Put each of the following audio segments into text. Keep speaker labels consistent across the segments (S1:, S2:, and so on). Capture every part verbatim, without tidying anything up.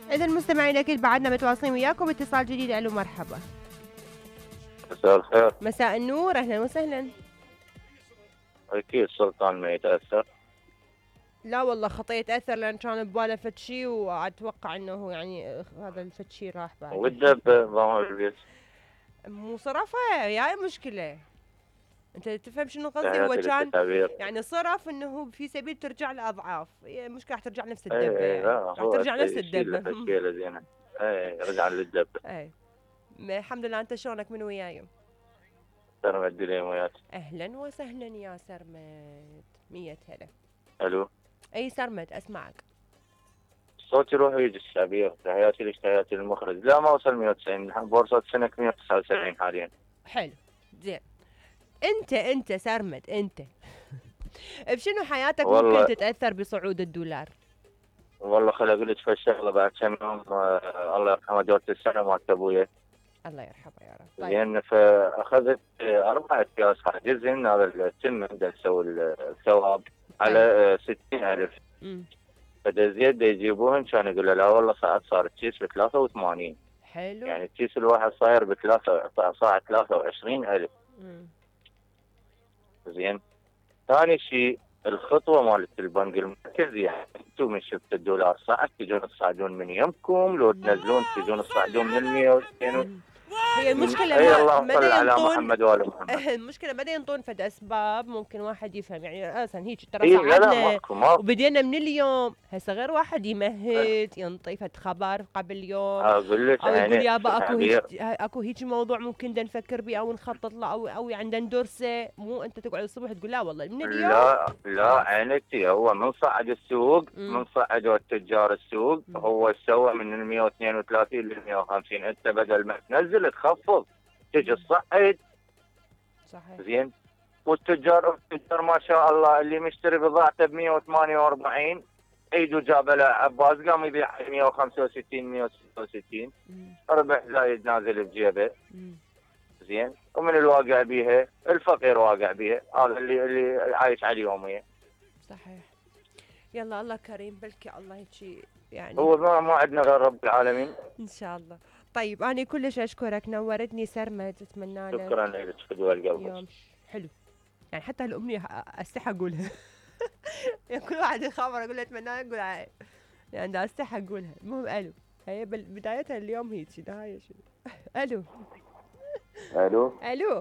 S1: إذا مستمعين أكيد بعدنا متواصلين وياكم اتصال جديد. ألو مرحبا.
S2: مساء الخير.
S1: مساء النور، أهلا وسهلا.
S2: أكيد سلطان ما يتأثر.
S1: لا والله خطية يتأثر لأن كان بباله فد شي وأتوقع إنه يعني هذا الفد شي راح بعد.
S2: والدب ضامن البيت.
S1: مو صرفه يا مشكلة. أنت تفهم شنو قصدي؟ هو
S2: تحياتي
S1: كان
S2: للتعبير.
S1: يعني صرف إنه في سبيل ترجع لأضعاف، المشكلة راح ترجع نفس
S2: اي
S1: الدبة
S2: اي
S1: يعني.
S2: لا
S1: راح
S2: هو
S1: ترجع نفس
S2: يشيل له
S1: الدبة.
S2: تشكيلة زينة. اي رجع للدب.
S1: اي الحمد لله. أنت شلونك من وياي؟
S2: ترى مدي لي وياك.
S1: أهلا وسهلا يا سرمد. مية هلا.
S2: الو.
S1: أي سرمد أسمعك.
S2: صوتي يروح ويجي الشعبية. تحياتي لك تحياتي للمخرج. لا ما وصل مية وتسعين، بورصة سنك مية وتسعة وسبعين حاليا.
S1: حلو زين. أنت أنت سرمد أنت بشنو حياتك
S2: والله
S1: ممكن تتأثر بصعود الدولار؟
S2: والله خل اقول لك شغله. بعد كم يوم آه الله يرحمه دورة السنة مالت ابويا.
S1: الله يرحمه يا رب. طيب.
S2: زين فاخذت آه، اربع اكياس حاجز هذا التم ده تسوي الثواب على آه، ستين ألف.
S1: امم
S2: فدا زيد يجيبوهن كان يقول له لا والله ساعات صار الكيس ب ثلاثة وثمانين.
S1: حلو.
S2: يعني الكيس الواحد صاير بثلاثة صاع ثلاثة وعشرين ألف.
S1: امم
S2: زين. ثاني شيء الخطوه مالت البنك المركزي. يعني انتم من شفت الدولار صعد تجون تصعدون من يمكم، لو تنزلون تجون تصعدون من المية ومئتين.
S1: هي المشكلة
S2: اي
S1: ما
S2: الله
S1: ما
S2: صل على
S1: ينطون.
S2: محمد وال محمد.
S1: المشكلة ما ينطون فد أسباب ممكن واحد يفهم يعني أصلا هيك ترى
S2: اي لا لا
S1: صعدنا
S2: ماكو ماكو.
S1: وبدينا من اليوم. هسه غير واحد يمهد ينطي فد خبر قبل يوم
S2: اقول لك
S1: او يقول
S2: يعني
S1: يابا اكو هيك
S2: تعبير.
S1: اكو هيك موضوع ممكن دا نفكر بيه او نخطط له او او عندنا ندرسه. مو انت تقعد الصبح تقول لا والله من اليوم.
S2: لا لا
S1: خلاص.
S2: عينتي هو من صعد السوق
S1: امم
S2: من صعدوا التجار السوق
S1: مم.
S2: هو سوى من ال مية واثنين وثلاثين لل مية وخمسين. انت بدل ما تنزل تخفض تجي تصعد.
S1: صحيح.
S2: زين. والتجار التجار ما شاء الله اللي مشتري بضاعته ب مية وثمانية وأربعين ايده جاب له عباس قام يبيع مية وخمسة وستين مية وستة وستين.
S1: مم.
S2: ربح زايد نازل بجيبه.
S1: مم.
S2: زين. ومن الواقع بيها الفقير واقع بيها. هذا اللي اللي عايش على اليوميه.
S1: صحيح. يلا الله كريم بلكي الله هيك يعني.
S2: هو ما ما عندنا غير رب العالمين.
S1: ان شاء الله. طيب انا كلش اشكرك نورتني سرمد. اتمنى لك
S2: شكرا لك فدوى القلب.
S1: يوم حلو. يعني حتى الامنيه استحي اقولها. يعني كل واحد يخابر اقول له اتمنى لك اقول هاي يعني استحي اقولها. المهم الو. هي بدايتها اليوم هيك نهايه شنو. الو
S2: الو
S1: الو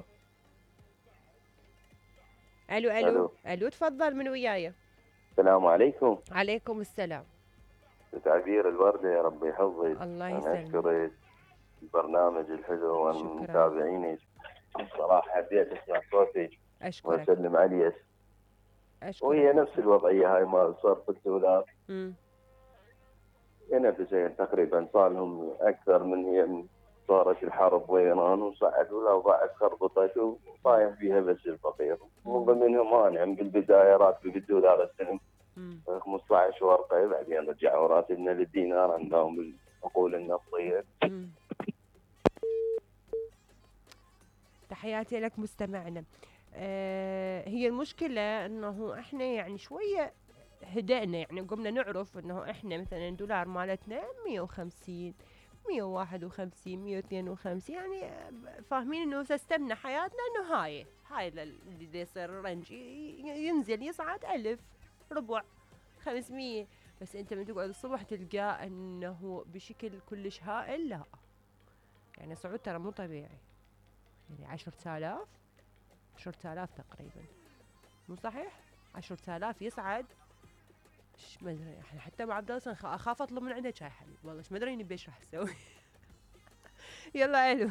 S1: الو الو
S2: الو.
S1: الو تفضل من وياي.
S2: السلام عليكم.
S1: عليكم السلام.
S2: تعبير الوردة يا رب يحفظك.
S1: الله
S2: أنا
S1: يسلمك.
S2: أشكرك البرنامج الحلو والمتابعينك. صراحة حبيت أسمع صوتك
S1: اشكرك.
S2: وأسلم عليك.
S1: اشكرك.
S2: وهي نفس الوضعية هاي مال صرف الدولار.
S1: امم
S2: نفسين تقريبا صار لهم أكثر من هي من صارت الحرب وإيران وصعدوا الأوضاع خربطت وصايم فيها بس الفقير. ومنهم مانع بالبداية راتب بالدولار السنة خمسة عشر ورقة بعدين رجعوا راتبنا للدينار عندهم العقول النفطية.
S1: تحياتي لك مستمعنا. آه هي المشكلة انه احنا يعني شوية هدأنا يعني قمنا نعرف انه احنا مثلا الدولار مالتنا مية وخمسين مية وواحد وخمسين مية واثنين وخمسين يعني فاهمين انه سيستمنا حياتنا انه هاي هاي اللي يصير رنج ينزل يصعد ألف ربع خمسمية. بس انت من تقعد الصبح تلقاه انه بشكل كلش هائل. لا يعني صعود ترى مو طبيعي. يعني عشرة آلاف عشرة آلاف تقريبا مو صحيح. عشرة آلاف يصعد ايش ما ادري احنا حتى مع عبد الله اخاف اطلب من عنده شاي حليب والله ايش ما ادري نبي ايش راح اسوي. يلا الو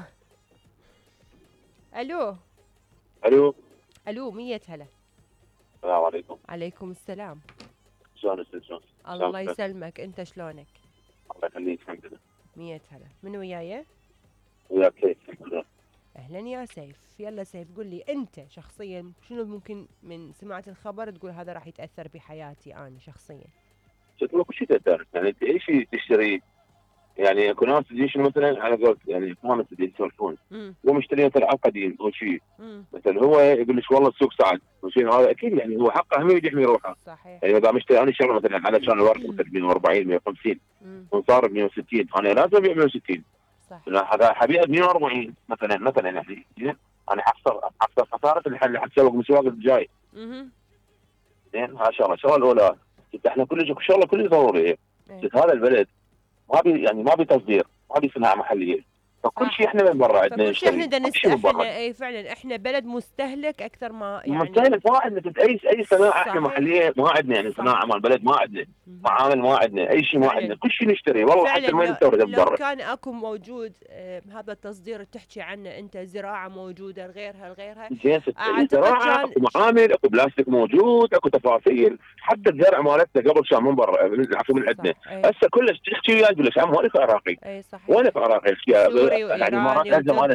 S1: الو
S2: الو
S1: الو مية هلا.
S2: السلام عليكم.
S1: عليكم السلام.
S2: شلونك شلون؟
S1: الله يسلمك. انت شلونك؟
S2: الله يخليك الحمد لله.
S1: مية هلا. من وياي؟
S2: وياك كيف؟ الحمد لله.
S1: اهلا يا سيف. يلا سيف قل لي انت شخصيا شنو ممكن من سمعت الخبر تقول هذا راح يتاثر بحياتي انا شخصيا؟
S2: شوف اكو شيء تاثر. يعني انت اي شيء تشتري
S3: يعني اكو ناس تجي شنو مثلا على قولت يعني ما تدري يسولفون
S1: مم.
S3: هو مشتري مثلا قديم او شيء
S1: مم.
S3: مثلا هو يقول لك والله السوق صعد وشيء هذا اكيد يعني هو حقه هم يجي يحمي روحه.
S1: صحيح.
S3: يعني اذا مشتري انا شغله مثلا على كان الورق مثلا مئة وأربعين مئة وخمسين
S1: مم.
S3: وصار ب مئة وستين انا لازم ابيع مئة وستين.
S1: صح.
S3: لا هذا حبيبه ب مئة وأربعين مثلا مثلا يعني زين انا حخسر حخسر خساره اللي حتسوق مسواق الجاي.
S1: اها.
S3: زين هاي شغله، الشغله الاولى احنا كل شغله كل ضروري.
S1: إيه.
S3: هذا البلد ما بي يعني ما بي تصدير ما بي صناعه محليه فكل شيء احنا من برا عندنا
S1: فكل شيء احنا
S3: نشتري
S1: بدنا
S3: كل شيء من
S1: نست احنا
S3: برا.
S1: اي فعلا احنا بلد مستهلك اكثر ما يعني
S3: مستهلك ما عندنا اي اي صناعه احنا
S1: صحيح.
S3: محليه ما عندنا يعني
S1: صح.
S3: صناعه مال البلد ما عندنا
S1: مهم.
S3: معامل ما عندنا اي شيء ما
S1: فعلاً.
S3: عندنا كل شيء نشتري والله
S1: فعلا
S3: حتى ما
S1: لو,
S3: نستورد من
S1: لو
S3: برا.
S1: كان اكو موجود آه هذا التصدير اللي تحكي عنه انت زراعه موجوده غيرها غيرها
S3: زين
S1: اعتقد
S3: زراعه
S1: كان
S3: اكو معامل اكو بلاستيك موجود اكو تفاصيل حتى الزرع مالتنا قبل كان من برا العفو من عندنا
S1: ايه.
S3: هسه كلش تحكي وياي تقول لك عم هونك عراقي
S1: اي صحيح
S3: وينك عراقي
S1: سوري
S3: يعني مرات
S1: وايراني
S3: ازمه